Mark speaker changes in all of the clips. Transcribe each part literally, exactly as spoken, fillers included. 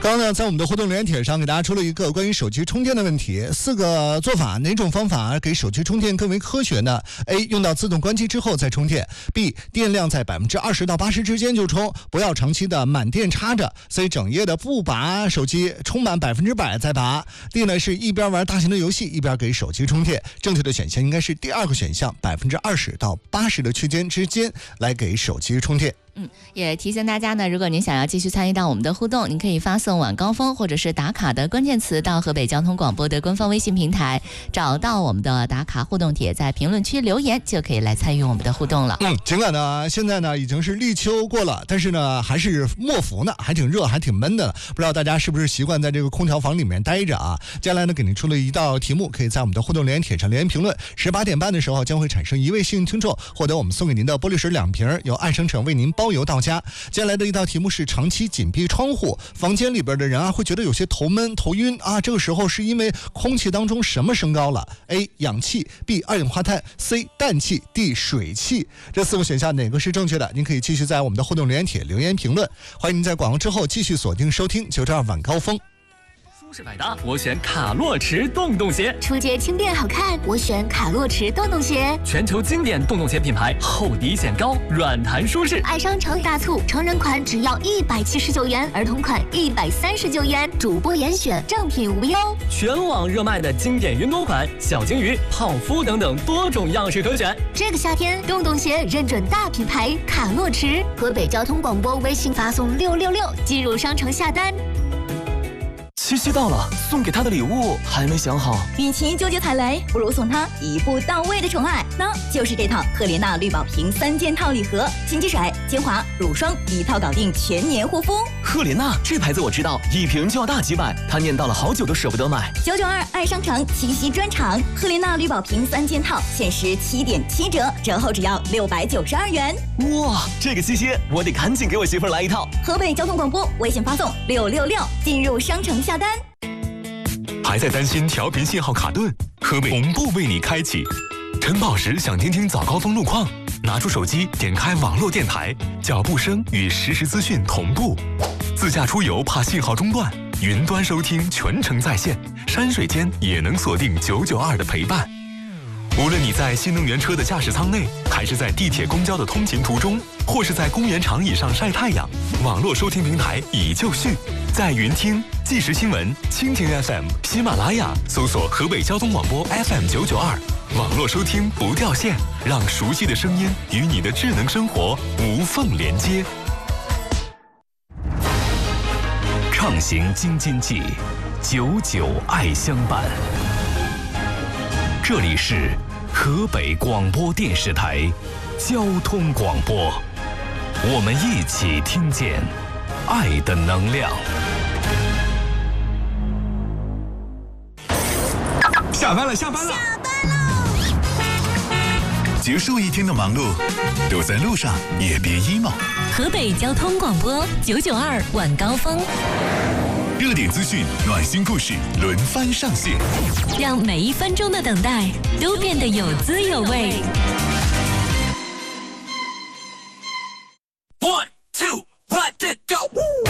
Speaker 1: 刚刚呢，在我们的互动留言帖上给大家出了一个关于手机充电的问题，四个做法，哪种方法给手机充电更为科学呢 ？A. 用到自动关机之后再充电 ；B. 电量在百分之二十到八十之间就充，不要长期的满电插着 ；C. 整夜的不拔手机，充满百分之百再拔 ；D. 呢是一边玩大型的游戏一边给手机充电。正确的选项应该是第二个选项，百分之二十到八十的区间之间来给手机充电。
Speaker 2: 嗯，也提醒大家呢，如果您想要继续参与到我们的互动，您可以发送晚高峰或者是打卡的关键词到河北交通广播的官方微信平台，找到我们的打卡互动帖，在评论区留言就可以来参与我们的互动了。
Speaker 1: 嗯，尽管呢现在呢已经是立秋过了，但是呢还是末伏呢，还挺热，还挺闷的。不知道大家是不是习惯在这个空调房里面待着啊？接下来呢给您出了一道题目，可以在我们的互动留言帖上留言评论。十八点半的时候将会产生一位幸运听众获得我们送给您的玻璃水两瓶，由爱生城为您包邮到家。接下来的一道题目是长期紧闭窗户，房间里边的人啊会觉得有些头闷头晕啊，这个时候是因为空气当中什么升高了 ？A. 氧气 B. 二氧化碳 C. 氮气 D. 水汽。这四个选项哪个是正确的？您可以继续在我们的互动留言帖留言评论。欢迎您在广告之后继续锁定收听九十二晚高峰。
Speaker 3: 舒适百搭，我选卡洛驰洞洞鞋。
Speaker 4: 出街轻便好看，我选卡洛驰洞洞鞋。
Speaker 3: 全球经典洞洞鞋品牌，厚底显高，软弹舒适。
Speaker 4: 爱商城大促，成人款只要一百七十九元，儿童款一百三十九元，主播严选，正品无忧。
Speaker 3: 全网热卖的经典云朵款，小金鱼、泡芙等等多种样式可选。
Speaker 4: 这个夏天，洞洞鞋认准大品牌卡洛驰。河北交通广播微信发送六六六进入商城下单。
Speaker 3: 七夕到了，送给他的礼物还没想好。
Speaker 5: 与其纠结踩雷，不如送他一步到位的宠爱，那就是这套赫莲娜绿宝瓶三件套礼盒，清洁水、精华、乳霜一套搞定，全年护肤。
Speaker 3: 赫莲娜这牌子我知道，一瓶就要大几百，他念叨了好久都舍不得买。
Speaker 5: 九九二爱商城七夕专场，赫莲娜绿宝瓶三件套限时七点七折，折后只要六百九十二元。
Speaker 3: 哇，这个七夕我得赶紧给我媳妇儿来一套。
Speaker 5: 河北交通广播微信发送六六六进入商城下单。
Speaker 6: 还在担心调频信号卡顿？河北同步为你开启。晨跑时想听听早高峰路况，拿出手机点开网络电台，脚步声与实时资讯同步。自驾出游怕信号中断，云端收听全程在线，山水间也能锁定九九二的陪伴。无论你在新能源车的驾驶舱内，还是在地铁公交的通勤途中，或是在公园长椅上晒太阳，网络收听平台已就绪，在云听、即时新闻、蜻蜓 F M、喜马拉雅搜索河北交通广播 F M 九九二，网络收听不掉线，让熟悉的声音与你的智能生活无缝连接。畅行京津冀，久久爱相伴。这里是河北广播电视台交通广播，我们一起听见爱的能量。
Speaker 7: 下班了，下班了，
Speaker 4: 下班喽！
Speaker 7: 结束一天的忙碌，都在路上，也别 emo。
Speaker 8: 河北交通广播九九二晚高峰。
Speaker 7: 热点资讯、暖心故事轮番上线，
Speaker 8: 让每一分钟的等待都变得有滋有味。
Speaker 7: One, two, let it go。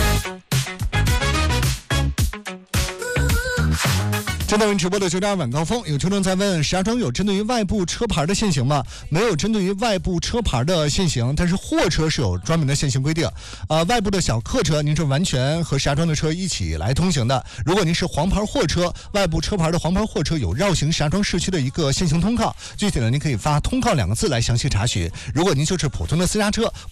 Speaker 1: 正在为直播的九点二晚高峰，有听众在问：石家庄有针对于外部车牌的限行吗？没有针对于外部车牌的限行，但是货车是有专门的限行规定。呃，外部的小客车您是完全和石家庄的车一起来通行的。如果您是黄牌货车，外部车牌的黄牌货车有绕行石家庄市区的一个限行通告，具体呢您可以发通告两个字来详细查询。如果您就是普通的私家车，